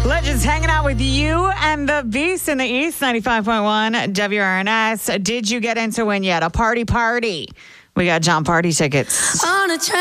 Legends hanging out with you and the Beast in the East, 95.1 WRNS. Did you get into win yet? A party? We got John Party tickets. On a train.